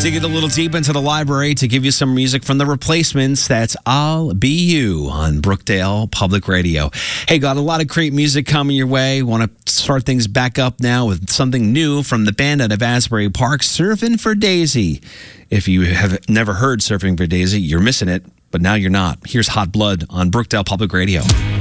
Digging a little deep into the library to give you some music from The Replacements. That's I'll Be You on Brookdale Public Radio. Hey, got a lot of great music coming your way. Want to start things back up now with something new from the band out of Asbury Park, Surfing for Daisy. If you have never heard Surfing for Daisy, you're missing it, but now you're not. Here's Hot Blood on Brookdale Public Radio.